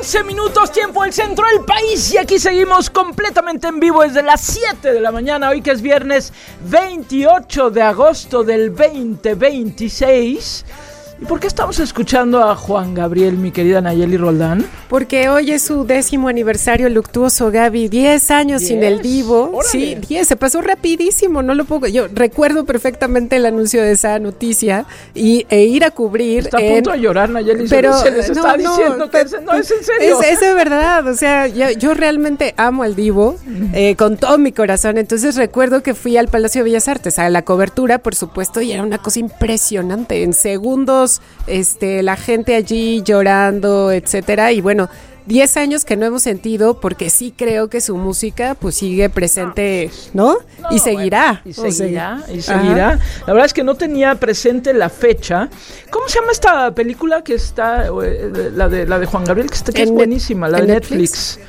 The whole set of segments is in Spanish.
12 minutos, tiempo del centro del país. Y aquí seguimos completamente en vivo desde las 7 de la mañana. Hoy que es viernes 28 de agosto del 2026. ¿Y por qué estamos escuchando a Juan Gabriel, mi querida Nayeli Roldán? Porque hoy es su 10º aniversario luctuoso, Gaby. 10 años sin el Divo. ¡Órale! Sí, 10, se pasó rapidísimo, no lo puedo. Yo recuerdo perfectamente el anuncio de esa noticia e ir a cubrir. Está a punto de llorar, Nayeli. Pero se les está diciendo que no es en serio. Es de verdad, o sea, yo realmente amo al Divo con todo mi corazón. Entonces recuerdo que fui al Palacio de Bellas Artes a la cobertura, por supuesto, y era una cosa impresionante. En segundos la gente allí llorando, etcétera, y bueno, 10 años que no hemos sentido, porque sí creo que su música pues sigue presente, ¿no? Y seguirá. Bueno, y seguirá. Ajá. La verdad es que no tenía presente la fecha. ¿Cómo se llama esta película que está, la de Juan Gabriel, que es buenísima, la de Netflix?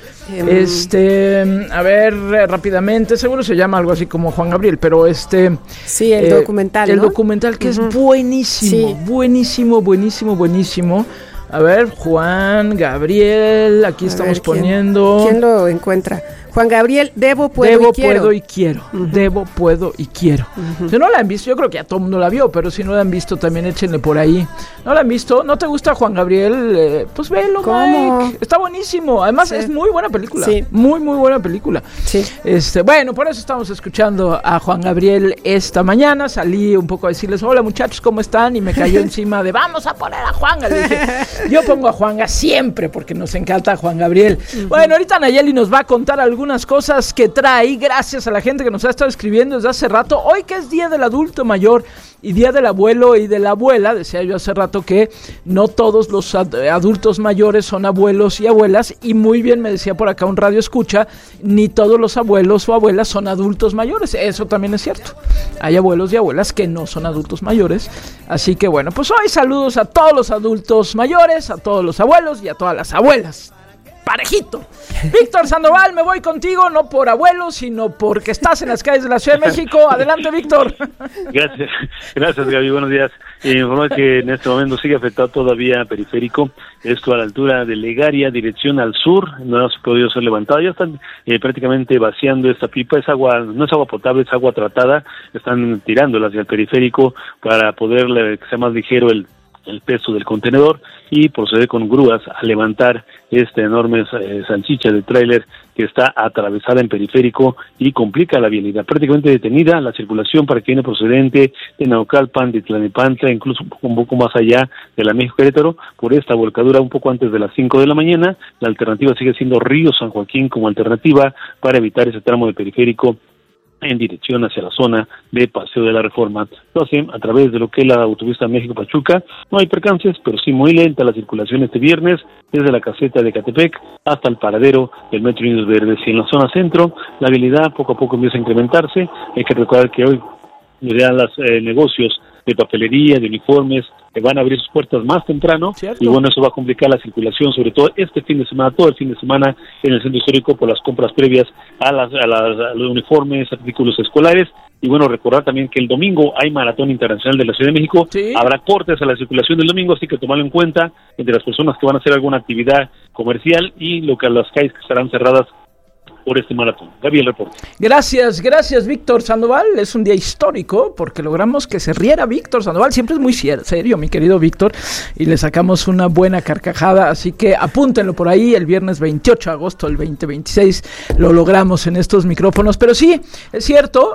A ver, rápidamente, seguro se llama algo así como Juan Gabriel, pero sí, el documental, ¿no? El documental que es buenísimo, sí. buenísimo. A ver, Juan Gabriel, aquí estamos poniendo. ¿Quién lo encuentra? Juan Gabriel, Debo, puedo y quiero. Debo, puedo y quiero. Si no la han visto, yo creo que ya todo el mundo la vio, pero si no la han visto, también échenle por ahí. ¿No la han visto? ¿No te gusta Juan Gabriel? Pues velo, Mike. Está buenísimo. Además, es muy buena película. Sí. Muy buena película. Sí. Bueno, por eso estamos escuchando a Juan Gabriel esta mañana. Salí un poco a decirles, hola muchachos, ¿cómo están? Y me cayó encima de, vamos a poner a Juanga. Le dije, yo pongo a Juanga siempre porque nos encanta Juan Gabriel. Bueno, ahorita Nayeli nos va a contar algunas cosas que trae, gracias a la gente que nos ha estado escribiendo desde hace rato. Hoy que es Día del Adulto Mayor y Día del Abuelo y de la Abuela, decía yo hace rato que no todos los adultos mayores son abuelos y abuelas, y muy bien me decía por acá un radio escucha, ni todos los abuelos o abuelas son adultos mayores. Eso también es cierto, hay abuelos y abuelas que no son adultos mayores, así que bueno, pues hoy saludos a todos los adultos mayores, a todos los abuelos y a todas las abuelas. Parejito. Víctor Sandoval, me voy contigo, no por abuelo, sino porque estás en las calles de la Ciudad de México. Adelante, Víctor. Gracias, Gaby, buenos días. Informo que en este momento sigue afectado todavía Periférico, esto a la altura de Legaria, dirección al sur, no ha podido ser levantado, ya están prácticamente vaciando esta pipa, es agua, no es agua potable, es agua tratada, están tirándola hacia el Periférico para poder que sea más ligero el peso del contenedor y proceder con grúas a levantar esta enorme salchicha de tráiler que está atravesada en Periférico y complica la vialidad, prácticamente detenida la circulación para quien viene procedente de Naucalpan, de Tlalnepantla, incluso un poco más allá de la México Querétaro, por esta volcadura un poco antes de las 5 de la mañana. La alternativa sigue siendo Río San Joaquín como alternativa para evitar ese tramo de Periférico en dirección hacia la zona de Paseo de la Reforma. Lo hacen a través de lo que es la autopista México-Pachuca. No hay percances, pero sí muy lenta la circulación este viernes, desde la caseta de Catepec hasta el paradero del Metro Indios Verdes. Y en la zona centro, la habilidad poco a poco empieza a incrementarse. Hay que recordar que hoy ya los negocios de papelería, de uniformes, que van a abrir sus puertas más temprano. ¿Cierto? Y bueno, eso va a complicar la circulación, sobre todo este fin de semana, todo el fin de semana en el centro histórico por las compras previas a los uniformes, artículos escolares. Y bueno, recordar también que el domingo hay Maratón Internacional de la Ciudad de México. ¿Sí? Habrá cortes a la circulación del domingo, así que tomarlo en cuenta entre las personas que van a hacer alguna actividad comercial y lo que las calles que estarán cerradas por este maratón. Gaby, el reporte. Gracias, Víctor Sandoval. Es un día histórico porque logramos que se riera Víctor Sandoval. Siempre es muy serio, mi querido Víctor, y le sacamos una buena carcajada, así que apúntenlo por ahí. El viernes 28 de agosto del 2026 lo logramos en estos micrófonos. Pero sí, es cierto,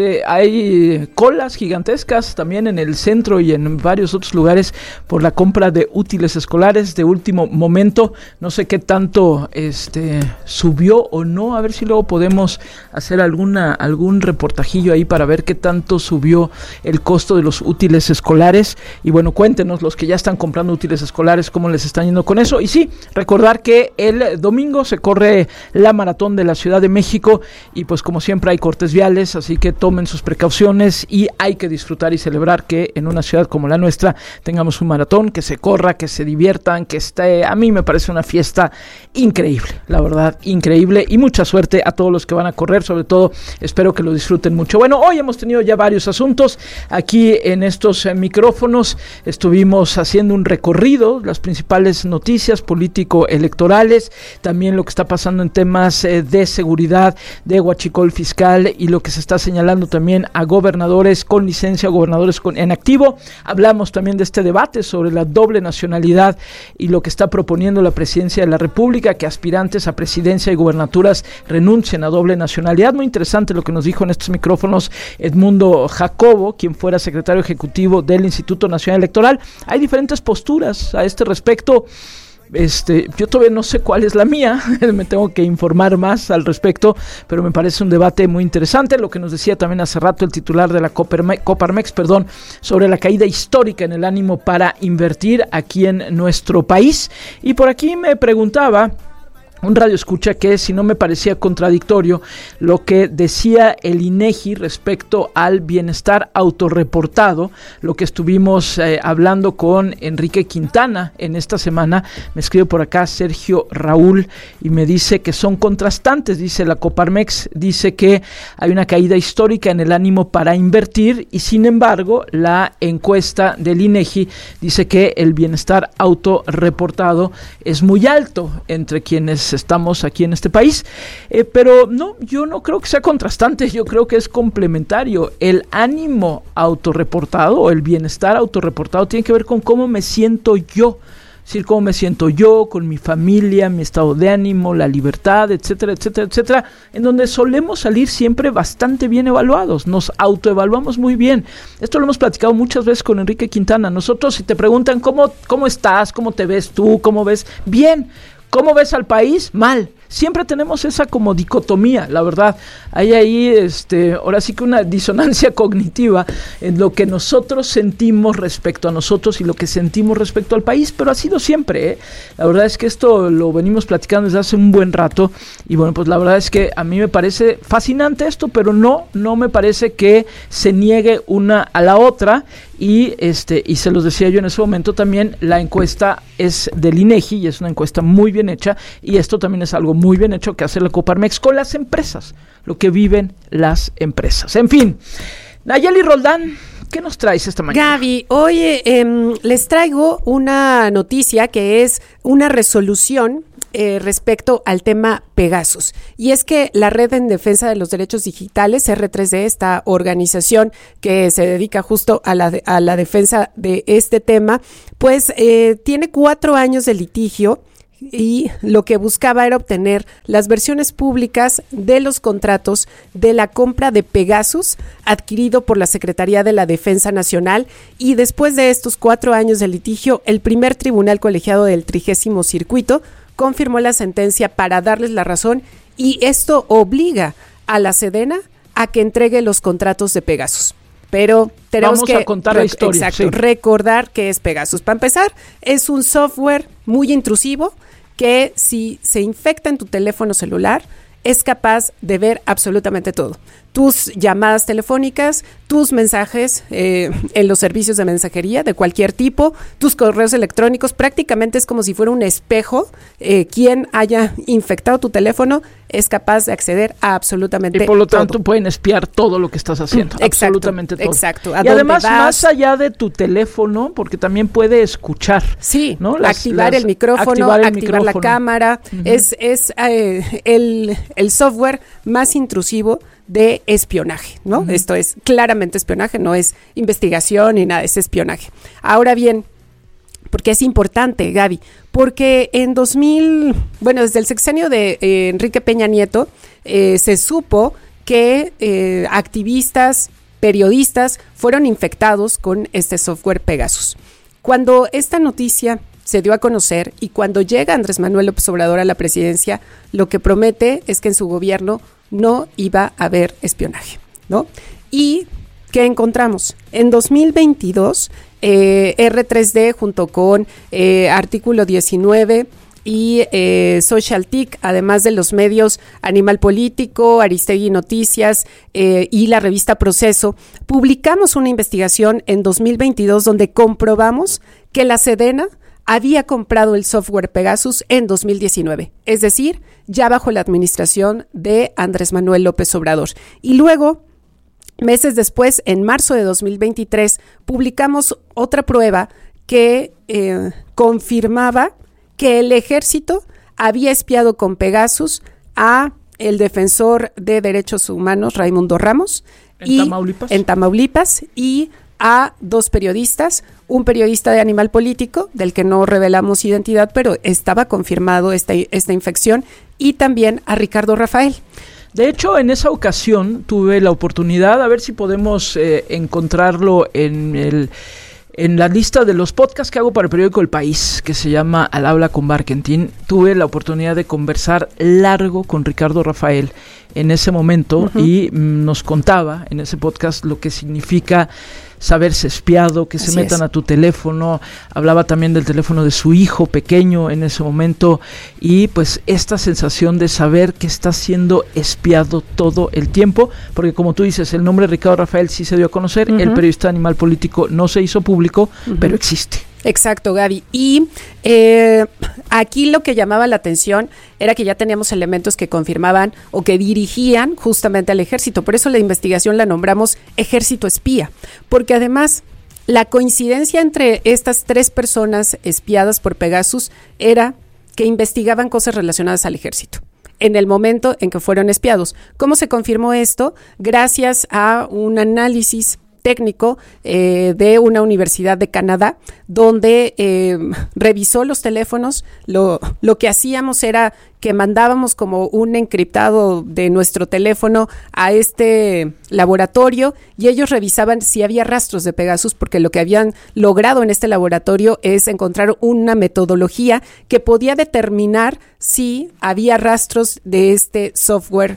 hay colas gigantescas también en el centro y en varios otros lugares por la compra de útiles escolares de último momento. No sé qué tanto subió o no. A ver si luego podemos hacer algún reportajillo ahí para ver qué tanto subió el costo de los útiles escolares. Y bueno, cuéntenos los que ya están comprando útiles escolares, cómo les están yendo con eso. Y sí, recordar que el domingo se corre la Maratón de la Ciudad de México y pues como siempre hay cortes viales, así que tomen sus precauciones y hay que disfrutar y celebrar que en una ciudad como la nuestra tengamos un maratón, que se corra, que se diviertan, que a mí me parece una fiesta increíble, la verdad, increíble, y muchas mucha suerte a todos los que van a correr, sobre todo espero que lo disfruten mucho. Bueno, hoy hemos tenido ya varios asuntos aquí en estos micrófonos. Estuvimos haciendo un recorrido, las principales noticias político-electorales, también lo que está pasando en temas de seguridad, de huachicol fiscal y lo que se está señalando también a gobernadores con licencia, gobernadores en activo. Hablamos también de este debate sobre la doble nacionalidad y lo que está proponiendo la presidencia de la República, que aspirantes a presidencia y gubernaturas renuncien a doble nacionalidad. Muy interesante lo que nos dijo en estos micrófonos Edmundo Jacobo, quien fuera secretario ejecutivo del Instituto Nacional Electoral. Hay diferentes posturas a este respecto. Yo todavía no sé cuál es la mía, me tengo que informar más al respecto, pero me parece un debate muy interesante. Lo que nos decía también hace rato el titular de la Coparmex, sobre la caída histórica en el ánimo para invertir aquí en nuestro país. Y por aquí me preguntaba un radioescucha que si no me parecía contradictorio lo que decía el INEGI respecto al bienestar autorreportado, lo que estuvimos hablando con Enrique Quintana en esta semana. Me escribe por acá Sergio Raúl y me dice que son contrastantes. Dice la Coparmex, dice que hay una caída histórica en el ánimo para invertir y sin embargo la encuesta del INEGI dice que el bienestar autorreportado es muy alto entre quienes estamos aquí en este país, pero no, yo no creo que sea contrastante, yo creo que es complementario. El ánimo autorreportado o el bienestar autorreportado tiene que ver con cómo me siento yo, es decir, cómo me siento yo, con mi familia, mi estado de ánimo, la libertad, etcétera, etcétera, etcétera, en donde solemos salir siempre bastante bien evaluados, nos autoevaluamos muy bien. Esto lo hemos platicado muchas veces con Enrique Quintana. Nosotros, si te preguntan cómo estás, cómo te ves tú, cómo ves, bien. ¿Cómo ves al país? Mal. Siempre tenemos esa como dicotomía, la verdad. Hay ahí, ahora sí que una disonancia cognitiva en lo que nosotros sentimos respecto a nosotros y lo que sentimos respecto al país, pero ha sido siempre, ¿eh? La verdad es que esto lo venimos platicando desde hace un buen rato y bueno, pues la verdad es que a mí me parece fascinante esto, pero no me parece que se niegue una a la otra y se los decía yo en ese momento también, la encuesta es del INEGI y es una encuesta muy bien hecha y esto también es algo muy bien hecho que hace la Coparmex con las empresas, lo que viven las empresas. En fin, Nayeli Roldán, ¿qué nos traes esta mañana? Gaby, hoy les traigo una noticia que es una resolución respecto al tema Pegasus. Y es que la Red en Defensa de los Derechos Digitales, R3D, esta organización que se dedica justo a la defensa de este tema, pues tiene 4 años de litigio y lo que buscaba era obtener las versiones públicas de los contratos de la compra de Pegasus adquirido por la Secretaría de la Defensa Nacional, y después de estos 4 años de litigio, el primer tribunal colegiado del 30º Circuito confirmó la sentencia para darles la razón, y esto obliga a la Sedena a que entregue los contratos de Pegasus. Pero tenemos que contar la historia. Exacto, sí. Recordar qué es Pegasus. Para empezar, es un software muy intrusivo que si se infecta en tu teléfono celular, es capaz de ver absolutamente todo. Tus llamadas telefónicas, tus mensajes en los servicios de mensajería de cualquier tipo, tus correos electrónicos, prácticamente es como si fuera un espejo. Quien haya infectado tu teléfono es capaz de acceder a absolutamente todo. Y por lo tanto pueden espiar todo lo que estás haciendo, exacto, absolutamente todo. Exacto. Y además, más allá de tu teléfono, porque también puede escuchar. Sí, ¿no? activar el micrófono, activar la cámara. Uh-huh. Es el software más intrusivo de espionaje, ¿no? Uh-huh. Esto es claramente espionaje, no es investigación ni nada, es espionaje. Ahora bien, porque es importante, Gaby, porque desde el sexenio de Enrique Peña Nieto, se supo que activistas, periodistas fueron infectados con este software Pegasus. Cuando esta noticia se dio a conocer y cuando llega Andrés Manuel López Obrador a la presidencia, lo que promete es que en su gobierno no iba a haber espionaje, ¿no? ¿Y qué encontramos? En 2022, R3D junto con Artículo 19 y SocialTIC, además de los medios Animal Político, Aristegui Noticias y la revista Proceso, publicamos una investigación en 2022 donde comprobamos que la Sedena había comprado el software Pegasus en 2019, es decir, ya bajo la administración de Andrés Manuel López Obrador. Y luego, meses después, en marzo de 2023, publicamos otra prueba que confirmaba que el ejército había espiado con Pegasus a el defensor de derechos humanos Raimundo Ramos en Tamaulipas y a 2 periodistas, un periodista de Animal Político, del que no revelamos identidad, pero estaba confirmado esta infección, y también a Ricardo Rafael. De hecho, en esa ocasión tuve la oportunidad, a ver si podemos encontrarlo en la lista de los podcasts que hago para el periódico El País, que se llama Al Habla con Barkentin. Tuve la oportunidad de conversar largo con Ricardo Rafael en ese momento, y nos contaba en ese podcast lo que significa saberse espiado, que se metan a tu teléfono. Hablaba también del teléfono de su hijo pequeño en ese momento, y pues esta sensación de saber que está siendo espiado todo el tiempo, porque como tú dices, el nombre de Ricardo Rafael sí se dio a conocer, el periodista de Animal Político no se hizo público, pero existe. Exacto, Gaby. Y aquí lo que llamaba la atención era que ya teníamos elementos que confirmaban o que dirigían justamente al ejército. Por eso la investigación la nombramos Ejército Espía, porque además la coincidencia entre estas 3 personas espiadas por Pegasus era que investigaban cosas relacionadas al ejército en el momento en que fueron espiados. ¿Cómo se confirmó esto? Gracias a un análisis técnico de una universidad de Canadá, donde revisó los teléfonos. Lo que hacíamos era que mandábamos como un encriptado de nuestro teléfono a este laboratorio, y ellos revisaban si había rastros de Pegasus, porque lo que habían logrado en este laboratorio es encontrar una metodología que podía determinar si había rastros de este software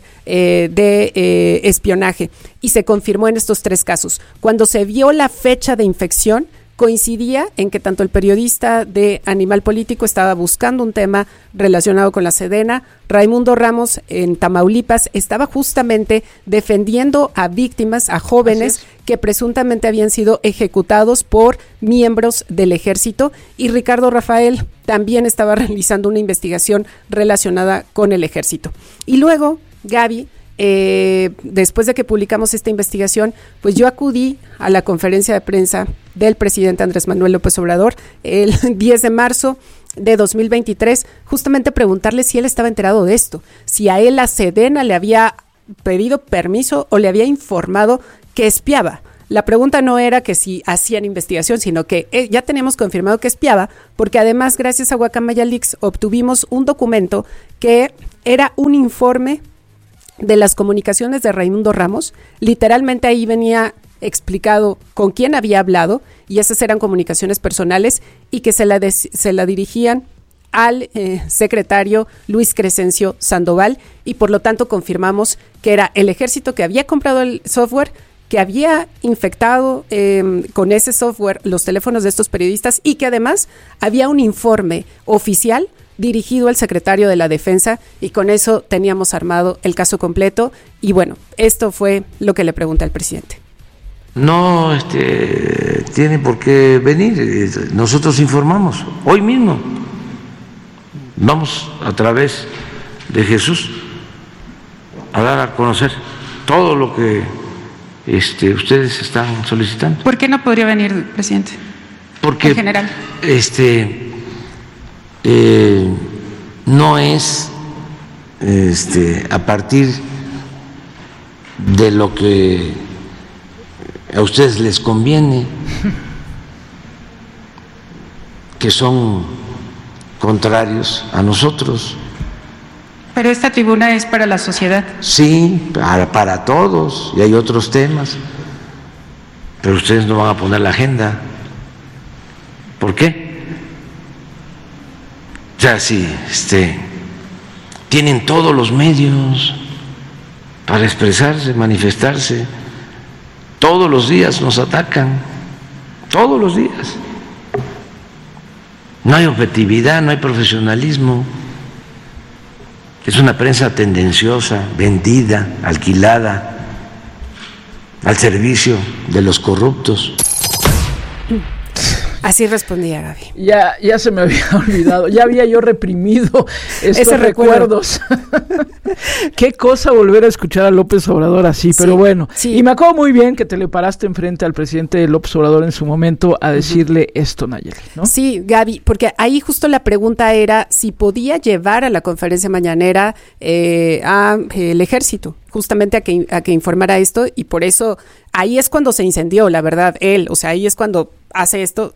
de espionaje, y se confirmó en estos 3 casos. Cuando se vio la fecha de infección, coincidía en que tanto el periodista de Animal Político estaba buscando un tema relacionado con la Sedena, Raimundo Ramos en Tamaulipas estaba justamente defendiendo a víctimas, a jóvenes que presuntamente habían sido ejecutados por miembros del ejército, y Ricardo Rafael también estaba realizando una investigación relacionada con el ejército. Y luego, Gaby, después de que publicamos esta investigación, pues yo acudí a la conferencia de prensa del presidente Andrés Manuel López Obrador el 10 de marzo de 2023, justamente preguntarle si él estaba enterado de esto, si a él la Sedena le había pedido permiso o le había informado que espiaba. La pregunta no era que si hacían investigación, sino que ya teníamos confirmado que espiaba, porque además, gracias a Guacamaya Leaks, obtuvimos un documento que era un informe de las comunicaciones de Raimundo Ramos. Literalmente ahí venía explicado con quién había hablado, y esas eran comunicaciones personales, y que se la dirigían al secretario Luis Crescencio Sandoval, y por lo tanto confirmamos que era el ejército que había comprado el software, que había infectado con ese software los teléfonos de estos periodistas, y que además había un informe oficial dirigido al secretario de la Defensa, y con eso teníamos armado el caso completo. Y bueno, esto fue lo que le pregunté al presidente. No tiene por qué venir, nosotros informamos hoy mismo, vamos a través de Jesús a dar a conocer todo lo que ustedes están solicitando. ¿Por qué no podría venir, presidente? Porque en general no es a partir de lo que a ustedes les conviene, que son contrarios a nosotros. Pero esta tribuna es para la sociedad. Sí, para todos, y hay otros temas, pero ustedes no van a poner la agenda. ¿Por qué? O sea, si tienen todos los medios para expresarse, manifestarse, todos los días nos atacan, todos los días. No hay objetividad, no hay profesionalismo. Es una prensa tendenciosa, vendida, alquilada, al servicio de los corruptos. Así respondía Gaby. Ya se me había olvidado, ya había yo reprimido estos recuerdos. Qué cosa volver a escuchar a López Obrador así, pero bueno. Sí. Y me acuerdo muy bien que te le paraste enfrente al presidente López Obrador en su momento a decirle esto, Nayeli, ¿no? Sí, Gaby, porque ahí justo la pregunta era si podía llevar a la conferencia mañanera al ejército, justamente a que informara esto, y por eso ahí es cuando se incendió, la verdad, él, o sea, ahí es cuando hace esto.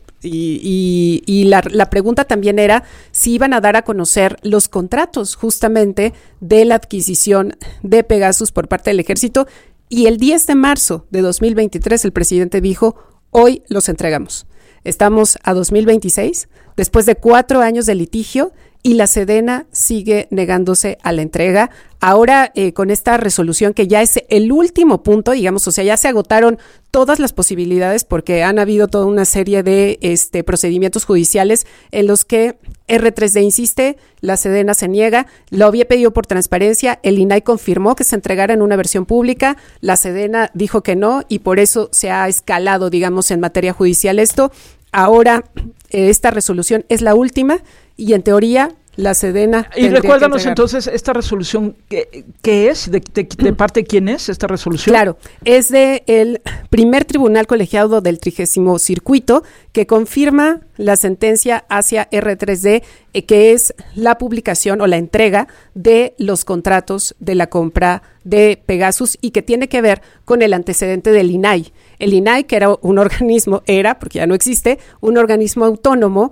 Y la pregunta también era si iban a dar a conocer los contratos justamente de la adquisición de Pegasus por parte del ejército, y el 10 de marzo de 2023 el presidente dijo, hoy los entregamos. Estamos a 2026, después de 4 años de litigio, y la Sedena sigue negándose a la entrega. Ahora, con esta resolución que ya es el último punto, digamos, o sea, ya se agotaron todas las posibilidades porque han habido toda una serie de procedimientos judiciales en los que R3D insiste, la Sedena se niega, lo había pedido por transparencia, el INAI confirmó que se entregara en una versión pública, la Sedena dijo que no, y por eso se ha escalado, digamos, en materia judicial esto. Ahora, esta resolución es la última, y en teoría la Sedena... Y recuérdanos entonces esta resolución, ¿qué es? ¿De parte de quién es esta resolución? Claro, es del primer tribunal colegiado del 30º Circuito, que confirma la sentencia hacia R3D, que es la publicación o la entrega de los contratos de la compra de Pegasus, y que tiene que ver con el antecedente del INAI. El INAI, que era un organismo, porque ya no existe, un organismo autónomo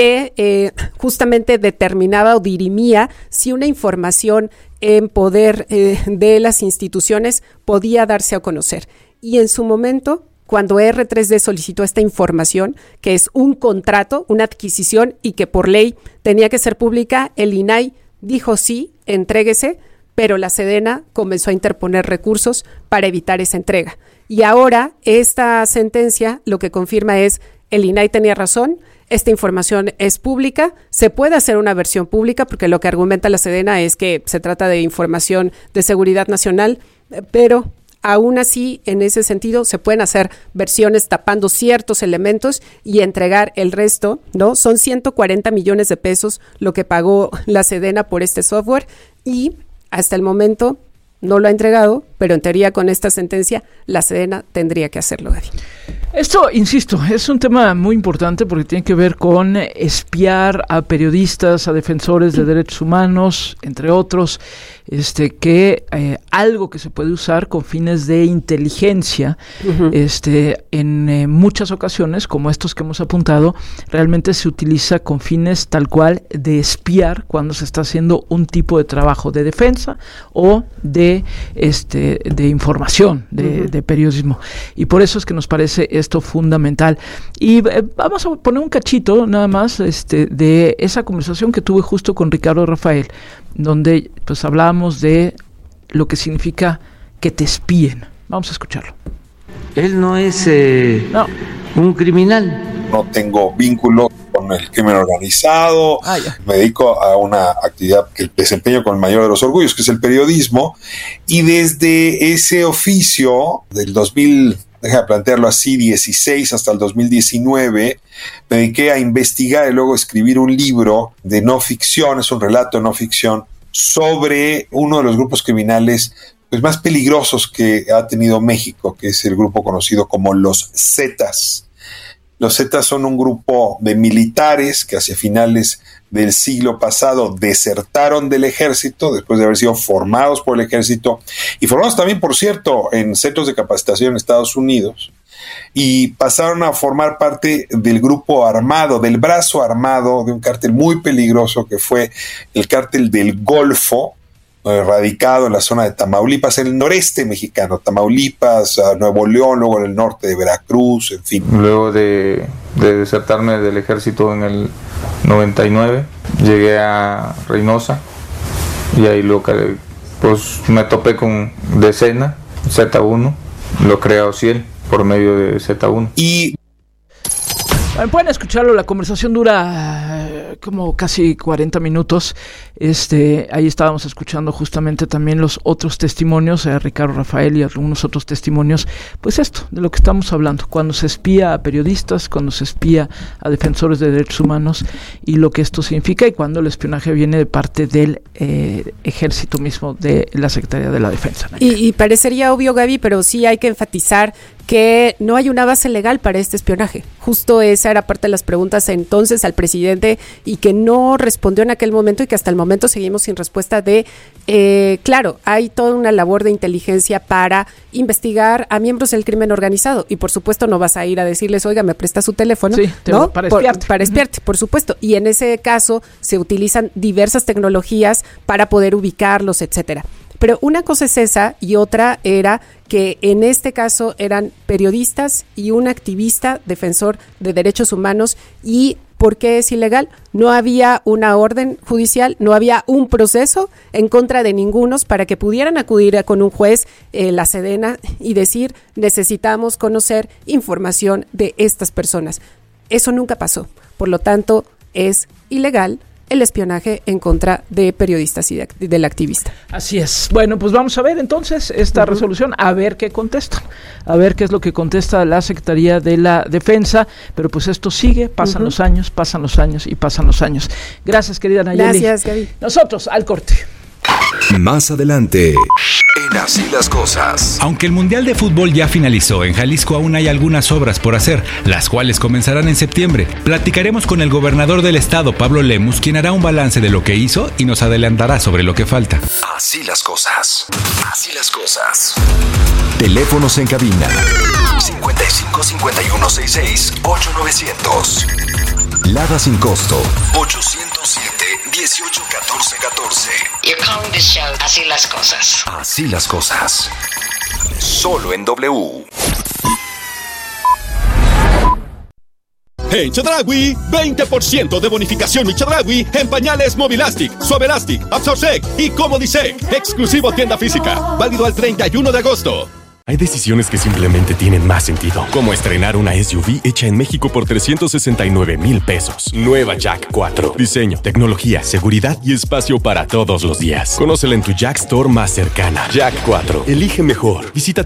que justamente determinaba o dirimía si una información en poder de las instituciones podía darse a conocer. Y en su momento, cuando R3D solicitó esta información, que es un contrato, una adquisición, y que por ley tenía que ser pública, el INAI dijo sí, entréguese, pero la Sedena comenzó a interponer recursos para evitar esa entrega. Y ahora esta sentencia lo que confirma es, el INAI tenía razón, esta información es pública, se puede hacer una versión pública, porque lo que argumenta la Sedena es que se trata de información de seguridad nacional, pero aún así, en ese sentido, se pueden hacer versiones tapando ciertos elementos y entregar el resto, ¿no? Son 140 millones de pesos lo que pagó la Sedena por este software, y hasta el momento no lo ha entregado, pero en teoría con esta sentencia la Sedena tendría que hacerlo, Gaby. Esto, insisto, es un tema muy importante porque tiene que ver con espiar a periodistas, a defensores de derechos humanos, entre otros, que algo que se puede usar con fines de inteligencia, en muchas ocasiones, como estos que hemos apuntado, realmente se utiliza con fines tal cual de espiar cuando se está haciendo un tipo de trabajo de defensa o de información, de periodismo. Y por eso es que nos parece esto fundamental. Y vamos a poner un cachito nada más de esa conversación que tuve justo con Ricardo Rafael, donde pues hablábamos de lo que significa que te espíen. Vamos a escucharlo. Él no es un criminal. No tengo vínculo con el crimen organizado, me dedico a una actividad que desempeño con el mayor de los orgullos, que es el periodismo, y desde ese oficio del 2000, déjame plantearlo así, 16 hasta el 2019, me dediqué a investigar y luego escribir un libro de no ficción, es un relato de no ficción, sobre uno de los grupos criminales pues más peligrosos que ha tenido México, que es el grupo conocido como los Zetas. Los Zetas son un grupo de militares que hacia finales del siglo pasado desertaron del ejército después de haber sido formados por el ejército y formados también, por cierto, en centros de capacitación en Estados Unidos, y pasaron a formar parte del grupo armado, del brazo armado de un cártel muy peligroso que fue el cártel del Golfo, radicado en la zona de Tamaulipas, en el noreste mexicano, Tamaulipas, Nuevo León, luego en el norte de Veracruz, en fin. Luego de desertarme del ejército en el 99, llegué a Reynosa y ahí pues me topé con Decena, Z1, lo creó Ociel por medio de Z1. Y Pueden escucharlo, la conversación dura como casi 40 minutos. Ahí estábamos escuchando justamente también los otros testimonios, Ricardo Rafael y algunos otros testimonios, pues esto, de lo que estamos hablando, cuando se espía a periodistas, cuando se espía a defensores de derechos humanos y lo que esto significa, y cuando el espionaje viene de parte del ejército mismo de la Secretaría de la Defensa. Y parecería obvio, Gaby, pero sí hay que enfatizar que no hay una base legal para este espionaje. Justo esa era parte de las preguntas entonces al presidente y que no respondió en aquel momento y que hasta el momento seguimos sin respuesta de, claro, hay toda una labor de inteligencia para investigar a miembros del crimen organizado y por supuesto no vas a ir a decirles, oiga, me presta su teléfono, sí, ¿no? Para espiarte. Para espiarte, por supuesto. Y en ese caso se utilizan diversas tecnologías para poder ubicarlos, etcétera. Pero una cosa es esa y otra era que en este caso eran periodistas y un activista defensor de derechos humanos. ¿Y por qué es ilegal? No había una orden judicial, no había un proceso en contra de ningunos para que pudieran acudir con un juez, la Sedena, y decir, necesitamos conocer información de estas personas. Eso nunca pasó. Por lo tanto, es ilegal el espionaje en contra de periodistas y del activista. Así es. Bueno, pues vamos a ver entonces esta resolución, a ver qué contestan, a ver qué es lo que contesta la Secretaría de la Defensa, pero pues esto sigue, pasan los años y pasan los años. Gracias, querida Nayeli. Gracias, Gaby. Nosotros, al corte. Más adelante, en Así las Cosas. Aunque el Mundial de Fútbol ya finalizó, en Jalisco aún hay algunas obras por hacer, las cuales comenzarán en septiembre. Platicaremos con el gobernador del estado, Pablo Lemus, quien hará un balance de lo que hizo y nos adelantará sobre lo que falta. Así las cosas. Así las cosas. Teléfonos en cabina. 55 51 66 8900. Lada sin costo. 807-18 14 14. You're calling this show Así las Cosas. Así las cosas. Solo en W. En Chedraui, 20% de bonificación en Chedraui en pañales Movilastic, Suavelastic, Absorsec y Comodisec. Exclusivo tienda física. Válido al 31 de agosto. Hay decisiones que simplemente tienen más sentido, como estrenar una SUV hecha en México por 369,000 pesos. Nueva Jack 4. Diseño, tecnología, seguridad y espacio para todos los días. Conócela en tu Jack Store más cercana. Jack 4. Elige mejor. Visita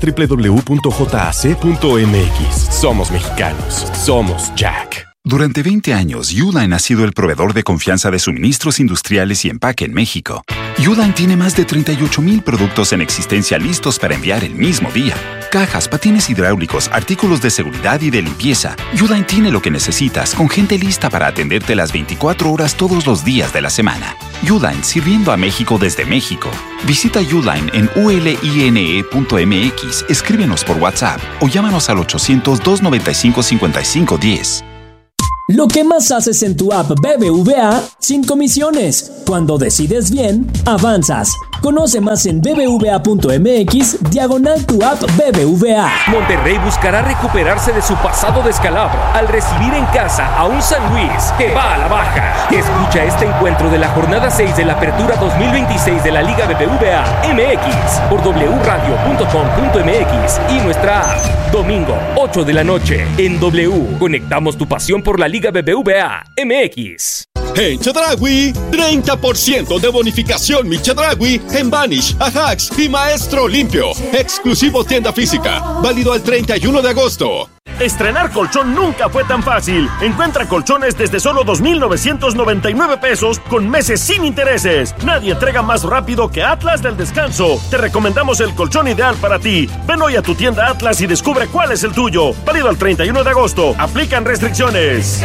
www.jac.mx. Somos mexicanos. Somos Jack. Durante 20 años, Uline ha sido el proveedor de confianza de suministros industriales y empaque en México. Uline tiene más de 38,000 productos en existencia listos para enviar el mismo día. Cajas, patines hidráulicos, artículos de seguridad y de limpieza. Uline tiene lo que necesitas, con gente lista para atenderte las 24 horas todos los días de la semana. Uline, sirviendo a México desde México. Visita Uline en uline.mx, escríbenos por WhatsApp o llámanos al 800-295-5510. Lo que más haces en tu app BBVA sin comisiones. Cuando decides bien, avanzas. Conoce más en bbva.mx/tu app BBVA. Monterrey buscará recuperarse de su pasado descalabro al recibir en casa a un San Luis que va a la baja. Escucha este encuentro de la jornada 6 de la Apertura 2026 de la Liga BBVA MX por wradio.com.mx y nuestra app. Domingo, 8 de la noche, en W. Conectamos tu pasión por la Liga BBVA MX. En Chedraui, 30% de bonificación Mi Chedraui en Vanish, Ajax y Maestro Limpio. Exclusivo tienda física. Válido al 31 de agosto. Estrenar colchón nunca fue tan fácil. Encuentra colchones desde solo 2,999 pesos con meses sin intereses. Nadie entrega más rápido que Atlas del Descanso. Te recomendamos el colchón ideal para ti. Ven hoy a tu tienda Atlas y descubre cuál es el tuyo. Válido al 31 de agosto. Aplican restricciones.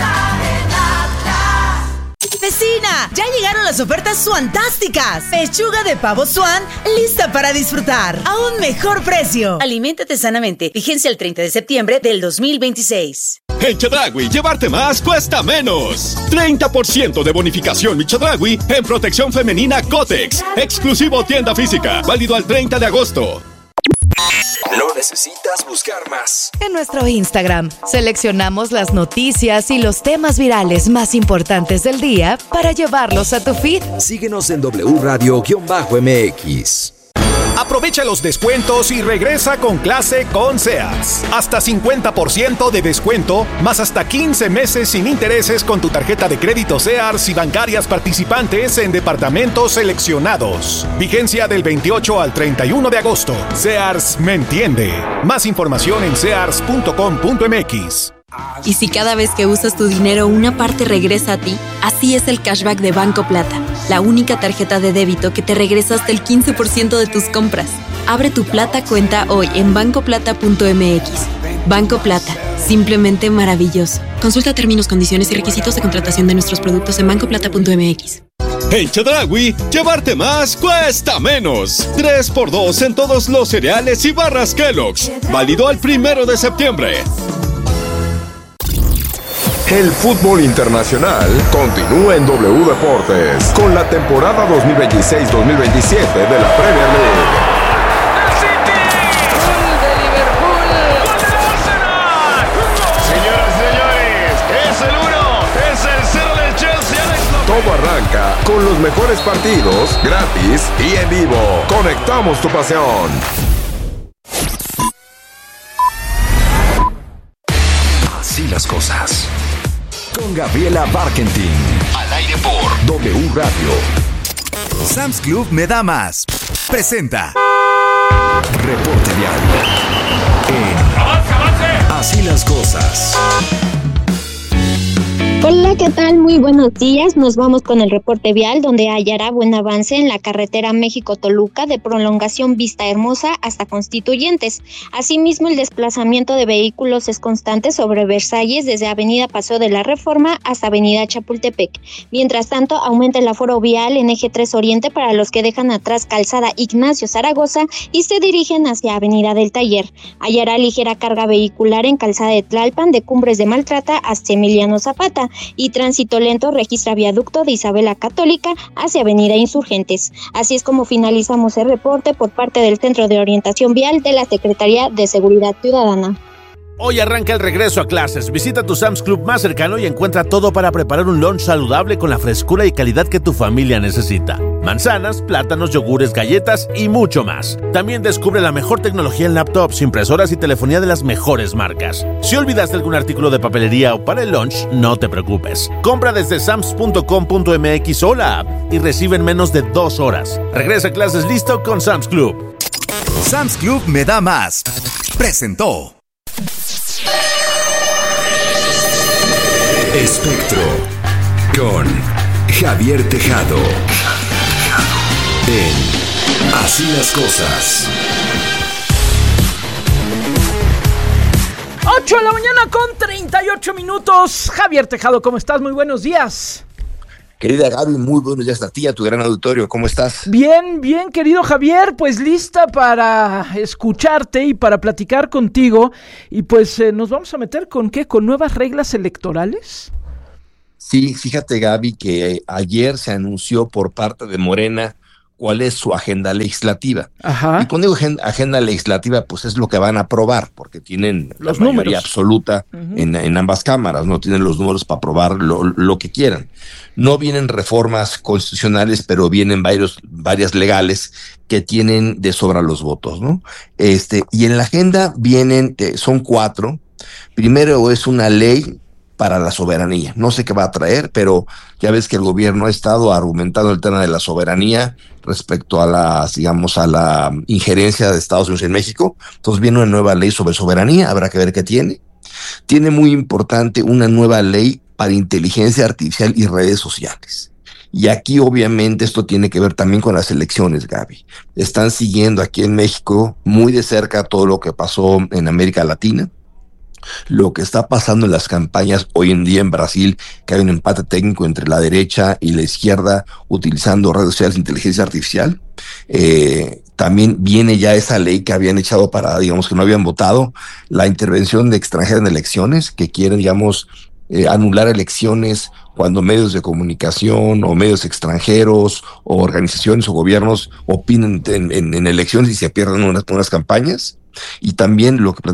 Vecina, ya llegaron las ofertas suantásticas. Pechuga de pavo Swan, lista para disfrutar a un mejor precio. Aliméntate sanamente. Vigencia el 30 de septiembre del 2026. En Chedraui, llevarte más cuesta menos. 30% de bonificación Mi Chedraui en protección femenina Cotex. Exclusivo tienda física. Válido al 30 de agosto. No necesitas buscar más. En nuestro Instagram seleccionamos las noticias y los temas virales más importantes del día para llevarlos a tu feed. Síguenos en W Radio-MX. Aprovecha los descuentos y regresa con clase con Sears. Hasta 50% de descuento, más hasta 15 meses sin intereses con tu tarjeta de crédito Sears y bancarias participantes en departamentos seleccionados. Vigencia del 28 al 31 de agosto. Sears me entiende. Más información en sears.com.mx. ¿Y si cada vez que usas tu dinero una parte regresa a ti? Así es el cashback de Banco Plata, la única tarjeta de débito que te regresa hasta el 15% de tus compras. Abre tu Plata cuenta hoy en bancoplata.mx. Banco Plata, simplemente maravilloso. Consulta términos, condiciones y requisitos de contratación de nuestros productos en bancoplata.mx. En Chedraui, llevarte más cuesta menos. 3x2 en todos los cereales y barras Kellogg's. Válido al 1 de septiembre. El fútbol internacional continúa en W Deportes con la temporada 2026-2027 de la Premier League. Señoras y señores, es el 1, es el 0 del Chelsea. Todo arranca con los mejores partidos, gratis y en vivo. Conectamos tu pasión. Así las cosas. Con Gabriela Barkentin. Al aire por W Radio. Sam's Club me da más. Presenta Reporte Vial. En Así las cosas. Hola, ¿qué tal? Muy buenos días. Nos vamos con el reporte vial, donde hallará buen avance en la carretera México-Toluca de prolongación Vista Hermosa hasta Constituyentes. Asimismo, el desplazamiento de vehículos es constante sobre Versalles desde Avenida Paseo de la Reforma hasta Avenida Chapultepec. Mientras tanto, aumenta el aforo vial en Eje 3 Oriente para los que dejan atrás Calzada Ignacio Zaragoza y se dirigen hacia Avenida del Taller. Hallará ligera carga vehicular en Calzada de Tlalpan de Cumbres de Maltrata hasta Emiliano Zapata. Y tránsito lento registra viaducto de Isabela Católica hacia Avenida Insurgentes. Así es como finalizamos el reporte por parte del Centro de Orientación Vial de la Secretaría de Seguridad Ciudadana. Hoy arranca el regreso a clases. Visita tu Sam's Club más cercano y encuentra todo para preparar un lunch saludable con la frescura y calidad que tu familia necesita. Manzanas, plátanos, yogures, galletas y mucho más. También descubre la mejor tecnología en laptops, impresoras y telefonía de las mejores marcas. Si olvidaste algún artículo de papelería o para el lunch, no te preocupes. Compra desde sams.com.mx o la app y recibe en menos de 2 horas. Regresa a clases listo con Sam's Club. Sam's Club me da más. Presentó Espectro con Javier Tejado en Así las cosas. 8 de la mañana con 38 minutos. Javier Tejado, ¿cómo estás? Muy buenos días. Querida Gaby, muy buenos días a ti, a tu gran auditorio. ¿Cómo estás? Bien, bien, querido Javier. Pues lista para escucharte y para platicar contigo. Y pues nos vamos a meter ¿con qué? ¿Con nuevas reglas electorales? Sí, fíjate, Gaby, que ayer se anunció por parte de Morena cuál es su agenda legislativa. Ajá. Y cuando digo agenda legislativa, pues es lo que van a aprobar, porque tienen los la mayoría números absoluta en ambas cámaras, no tienen los números para aprobar lo que quieran. No vienen reformas constitucionales, pero vienen varias legales que tienen de sobra los votos, ¿no? Y en la agenda vienen, son 4. Primero es una ley para la soberanía. No sé qué va a traer, pero ya ves que el gobierno ha estado argumentando el tema de la soberanía respecto a la injerencia de Estados Unidos en México. Entonces viene una nueva ley sobre soberanía, habrá que ver qué tiene. Tiene muy importante una nueva ley para inteligencia artificial y redes sociales. Y aquí obviamente esto tiene que ver también con las elecciones, Gaby. Están siguiendo aquí en México muy de cerca todo lo que pasó en América Latina, lo que está pasando en las campañas hoy en día en Brasil, que hay un empate técnico entre la derecha y la izquierda utilizando redes sociales e inteligencia artificial. También viene ya esa ley que habían echado para, digamos, que no habían votado, la intervención de extranjeros en elecciones, que quieren, digamos, anular elecciones cuando medios de comunicación o medios extranjeros o organizaciones o gobiernos opinan en elecciones y se pierden unas campañas. Y también lo que